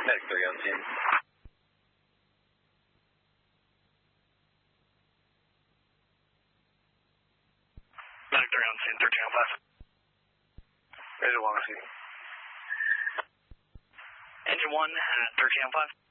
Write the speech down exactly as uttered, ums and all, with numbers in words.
Medic three on scene. Medic three on scene, thirteen oh five. Engine one on scene. Engine one at thirteen oh five.